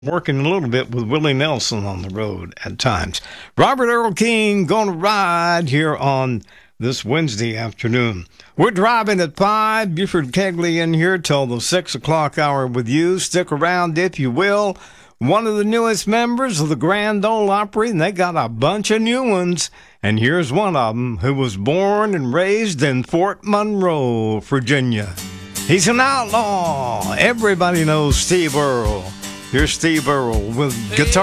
working a little bit with Willie Nelson on the road at times. Robert Earl King going to ride here on this Wednesday afternoon. We're driving at 5. Buford Kegley in here till the 6 o'clock hour with you. Stick around if you will. One of the newest members of the Grand Ole Opry, and they got a bunch of new ones. And here's one of them who was born and raised in Fort Monroe, Virginia. He's an outlaw. Everybody knows Steve Earle. Here's Steve Earle with guitar.